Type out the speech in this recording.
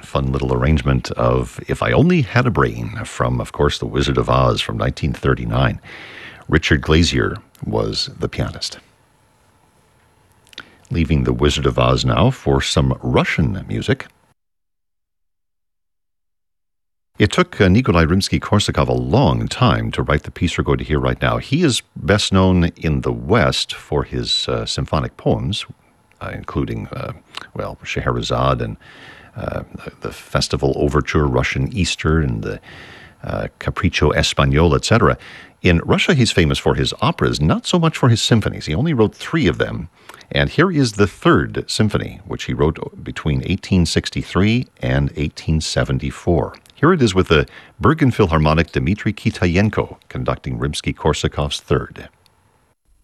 fun little arrangement of If I Only Had a Brain from, of course, The Wizard of Oz from 1939. Richard Glazier was the pianist. Leaving The Wizard of Oz now for some Russian music. It took Nikolai Rimsky-Korsakov a long time to write the piece we're going to hear right now. He is best known in the West for his symphonic poems, including, Scheherazade and the Festival Overture, Russian Easter, and the Capriccio Espagnol, etc. In Russia, he's famous for his operas, not so much for his symphonies. He only wrote 3 of them. And here is the Third Symphony, which he wrote between 1863 and 1874. Here it is with the Bergen Philharmonic Dmitry Kitayenko conducting Rimsky-Korsakov's Third.